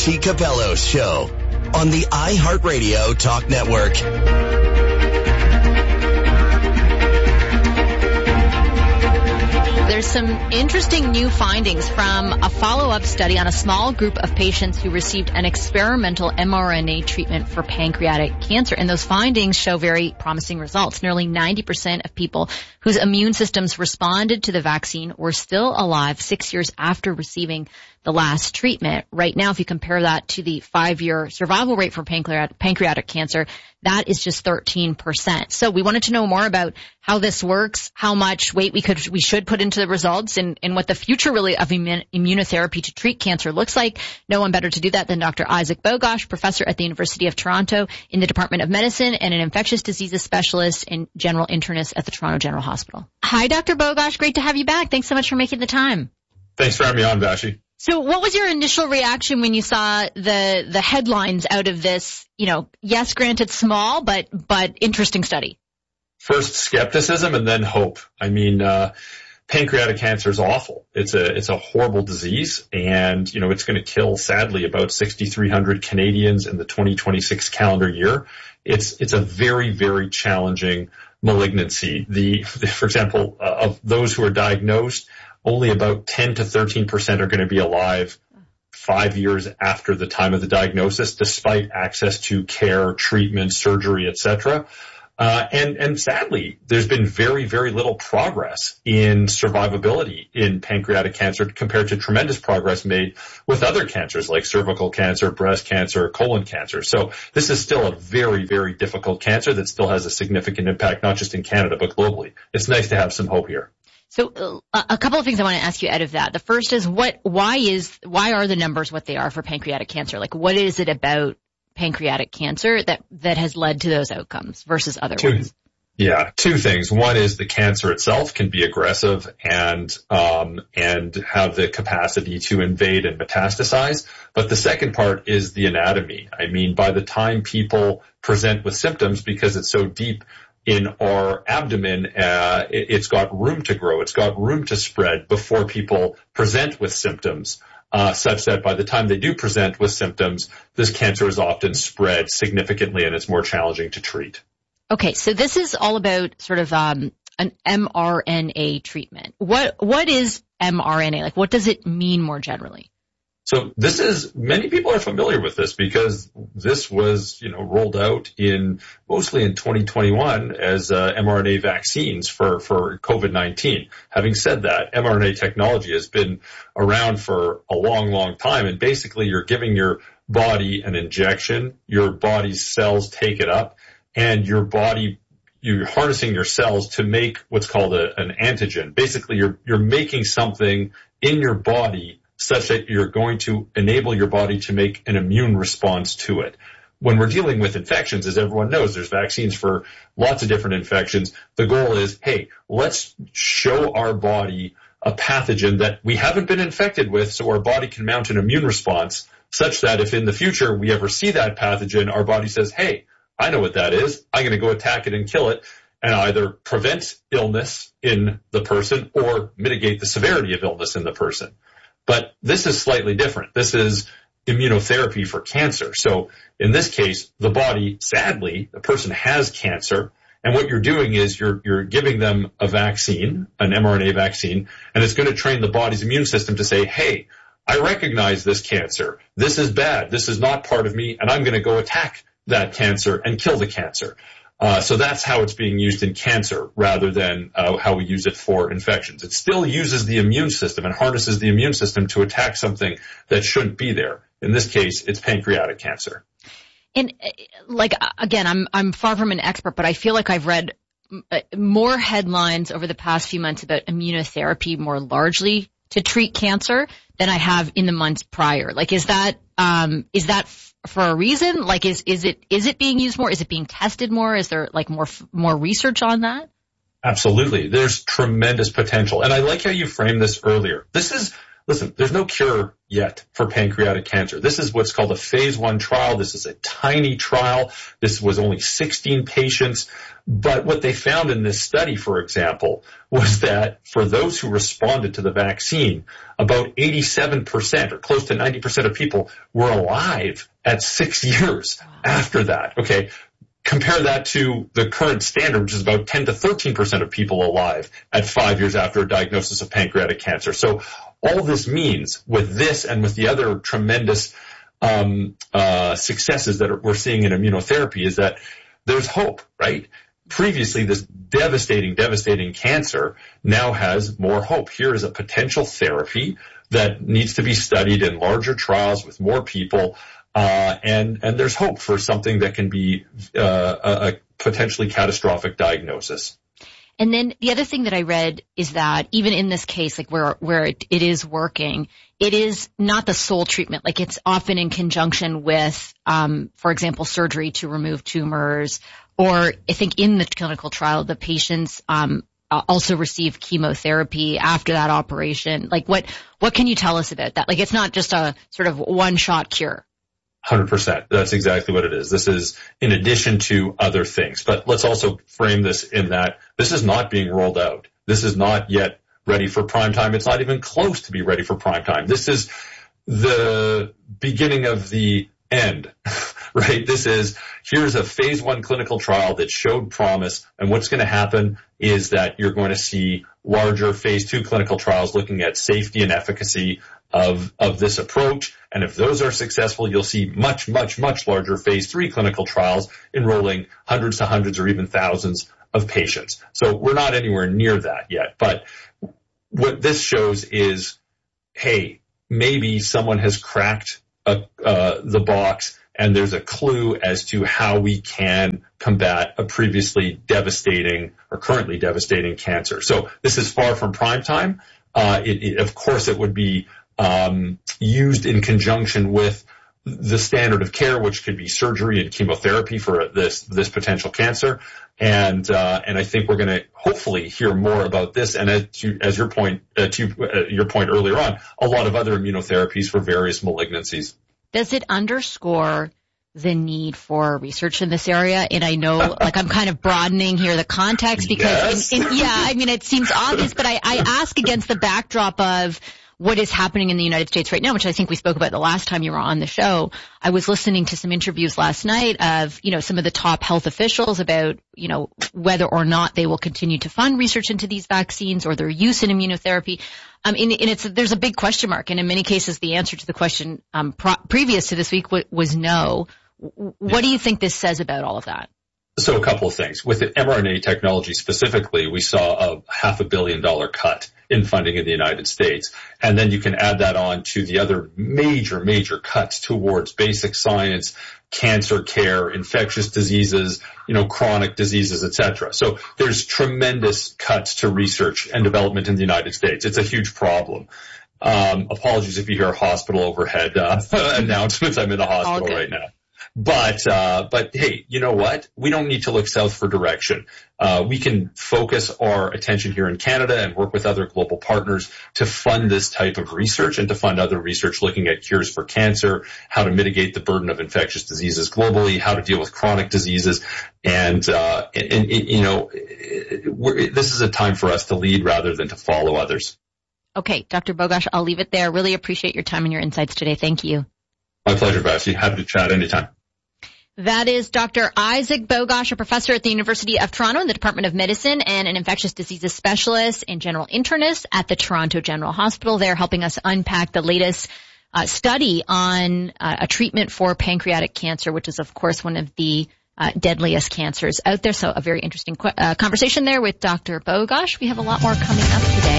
Vassy Capello's show on the iHeartRadio Talk Network. There's some interesting new findings from a follow-up study on a small group of patients who received an experimental mRNA treatment for pancreatic cancer. And those findings show very promising results. Nearly 90% of people whose immune systems responded to the vaccine were still alive 6 years after receiving the last treatment. Right now, if you compare that to the 5-year survival rate for pancreatic cancer, that is just 13%. So we wanted to know more about how this works, how much weight we should put into the results, and what the future really of immunotherapy to treat cancer looks like. No one better to do that than Dr. Isaac Bogosh, professor at the University of Toronto in the Department of Medicine and an infectious diseases specialist and general internist at the Toronto General Hospital. Hi, Dr. Bogosh. Great to have you back. Thanks so much for making the time. Thanks for having me on, Vassy. So what was your initial reaction when you saw the headlines out of this, yes, granted small, but interesting study? First skepticism and then hope. I mean, pancreatic cancer is awful. It's a horrible disease, and, it's going to kill, sadly, about 6,300 Canadians in the 2026 calendar year. It's a very, very challenging malignancy. For example, of those who are diagnosed, only about 10 to 13% are going to be alive 5 years after the time of the diagnosis, despite access to care, treatment, surgery, etc. And sadly, there's been very, very little progress in survivability in pancreatic cancer compared to tremendous progress made with other cancers like cervical cancer, breast cancer, colon cancer. So this is still a very, very difficult cancer that still has a significant impact, not just in Canada, but globally. It's nice to have some hope here. So a couple of things I want to ask you out of that. The first is why are the numbers what they are for pancreatic cancer? Like, what is it about pancreatic cancer that has led to those outcomes versus other ones? Yeah, two things. One is the cancer itself can be aggressive and have the capacity to invade and metastasize. But the second part is the anatomy. I mean, by the time people present with symptoms, because it's so deep in our abdomen, it's got room to grow. It's got room to spread before people present with symptoms, such that by the time they do present with symptoms, this cancer is often spread significantly and it's more challenging to treat. Okay, so this is all about sort of an mRNA treatment. What is mRNA? Like, what does it mean more generally? So many people are familiar with this because this was, rolled out mostly in 2021 as mRNA vaccines for COVID-19. Having said that, mRNA technology has been around for a long, long time. And basically you're giving your body an injection, your body's cells take it up, and you're harnessing your cells to make what's called an antigen. Basically you're making something in your body such that you're going to enable your body to make an immune response to it. When we're dealing with infections, as everyone knows, there's vaccines for lots of different infections. The goal is, hey, let's show our body a pathogen that we haven't been infected with so our body can mount an immune response such that if in the future we ever see that pathogen, our body says, hey, I know what that is. I'm going to go attack it and kill it and either prevent illness in the person or mitigate the severity of illness in the person. But this is slightly different. This is immunotherapy for cancer. So in this case, the body, sadly, the person has cancer, and what you're doing is you're giving them a vaccine, an mRNA vaccine, and it's going to train the body's immune system to say, hey, I recognize this cancer. This is bad. This is not part of me, and I'm going to go attack that cancer and kill the cancer. So that's how it's being used in cancer rather than how we use it for infections. It still uses the immune system and harnesses the immune system to attack something that shouldn't be there. In this case, it's pancreatic cancer. And again, I'm far from an expert, but I feel like I've read more headlines over the past few months about immunotherapy more largely to treat cancer than I have in the months prior. Like, is that for a reason? Like, is it being used more? Is it being tested more? Is there like more research on that? Absolutely. There's tremendous potential. And I like how you framed this earlier. This is listen, there's no cure yet for pancreatic cancer. This is what's called a phase 1 trial. This is a tiny trial. This was only 16 patients. But what they found in this study, for example, was that for those who responded to the vaccine, about 87% or close to 90% of people were alive at 6 years after that. Okay. Compare that to the current standard, which is about 10 to 13% of people alive at 5 years after a diagnosis of pancreatic cancer. So all this means with this and with the other tremendous successes that we're seeing in immunotherapy is that there's hope, right? Previously, this devastating cancer now has more hope. Here is a potential therapy that needs to be studied in larger trials with more people. And there's hope for something that can be a potentially catastrophic diagnosis. And then the other thing that I read is that even in this case, like where it is working, it is not the sole treatment. Like it's often in conjunction with, for example, surgery to remove tumors, or I think in the clinical trial, the patients also receive chemotherapy after that operation. Like what can you tell us about that? Like it's not just a sort of one-shot cure. 100%. That's exactly what it is. This is in addition to other things. But let's also frame this in that this is not being rolled out. This is not yet ready for prime time. It's not even close to be ready for prime time. This is the beginning of the end, right? Here's a phase 1 clinical trial that showed promise. And what's going to happen is that you're going to see larger phase 2 clinical trials looking at safety and efficacy of this approach. And if those are successful, you'll see much, much, much larger phase 3 clinical trials enrolling hundreds to hundreds or even thousands of patients. So we're not anywhere near that yet. But what this shows is, hey, maybe someone has cracked the box and there's a clue as to how we can combat a previously devastating or currently devastating cancer. So this is far from prime time. Of course, it would be used in conjunction with the standard of care, which could be surgery and chemotherapy for this potential cancer. And I think we're going to hopefully hear more about this. And as your point earlier on, a lot of other immunotherapies for various malignancies. Does it underscore the need for research in this area? And I know, like, I'm kind of broadening here the context because, it seems obvious, but I ask against the backdrop of what is happening in the United States right now, which I think we spoke about the last time you were on the show. I was listening to some interviews last night of, some of the top health officials about, whether or not they will continue to fund research into these vaccines or their use in immunotherapy. There's a big question mark. And in many cases, the answer to the question, previous to this week was no. What do you think this says about all of that? So a couple of things. With the mRNA technology specifically, we saw a $500 million cut in funding in the United States. And then you can add that on to the other major cuts towards basic science, cancer care, infectious diseases, chronic diseases, etc. So there's tremendous cuts to research and development in the United States. It's a huge problem. Apologies if you hear hospital overhead announcements. I'm in the hospital right now. But hey, you know what? We don't need to look south for direction. We can focus our attention here in Canada and work with other global partners to fund this type of research and to fund other research looking at cures for cancer, how to mitigate the burden of infectious diseases globally, how to deal with chronic diseases. And this is a time for us to lead rather than to follow others. Okay, Dr. Bogosh, I'll leave it there. Really appreciate your time and your insights today. Thank you. My pleasure, Vassy. Happy to chat anytime. That is Dr. Isaac Bogosh, a professor at the University of Toronto in the Department of Medicine and an infectious diseases specialist and general internist at the Toronto General Hospital. They're helping us unpack the latest study on a treatment for pancreatic cancer, which is, of course, one of the deadliest cancers out there. So a very interesting conversation there with Dr. Bogosh. We have a lot more coming up today.